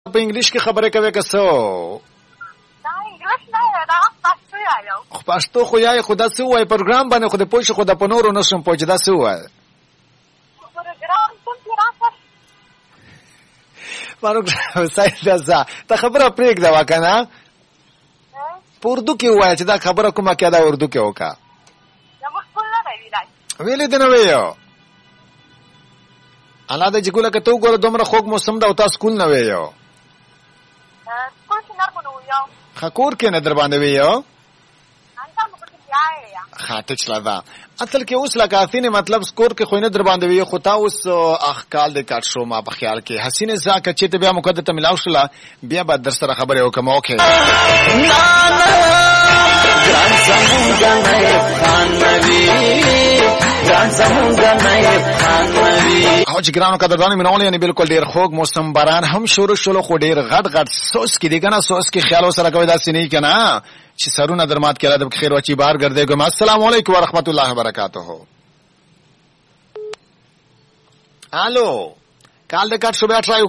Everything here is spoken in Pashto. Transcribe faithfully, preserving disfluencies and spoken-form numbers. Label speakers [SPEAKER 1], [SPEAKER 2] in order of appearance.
[SPEAKER 1] په انګلیش کې خبرې کوي که څه
[SPEAKER 2] دا انګلیش نه دی دا پښتو یایو
[SPEAKER 1] خو پښتو خو یای خو دا څه وایي پروګرام باندې خو د پوه شي خو د په نورو نه شم پوه چې دا څه وایي
[SPEAKER 2] پروګرام څه راځي
[SPEAKER 1] پروګرام صحیح ده ته خبره پرېږده وا که نه په اردو کې ووایه چې دا خبره کومه کې دا اردو کې وکړه
[SPEAKER 2] زموږ سکول نه دی ویلی
[SPEAKER 1] ویلې دې نه ویو الله دې چې ګوله که ته وګوره دومره خوږ موسم ده او تا سکول نه ویو
[SPEAKER 2] سکول کې نرمونه ویو
[SPEAKER 1] ښه کور کې نه در باندې ویو
[SPEAKER 2] انتا مو پکې بیایې یا
[SPEAKER 1] ښه ټیک شله ده اصل کې اوس لکه حسینې مطلب سکور کې خو نه در باندې ویو خو تا اوس اخ کال دې کټ شو ما په خیال کې حسینې زه که چېرته بیا مقدر ته ملاو شوله بیا به در سره خبرې وکړم اوکې ګران زمونږ نایب خان نوي ګران زمونږ نایب خان نوي او چې ګرانو قدردانو مینهوالو یعنې بالکل ډېر خوږ موسم باران هم شروع شولو خو ډېر غټ غټ سوس کې دی که نه سوس کې خیال ورسره کوئ داسې نه وي که نه چې سرونه در مات کړه د خیر وچی بار ګرځېږم السلام علیکم ورحمت الله وبرکاته الو کال د کټ شو بیا ټرای